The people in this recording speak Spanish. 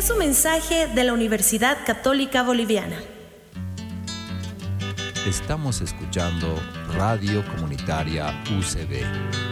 Es un mensaje de la Universidad Católica Boliviana. Estamos escuchando Radio Comunitaria UCB.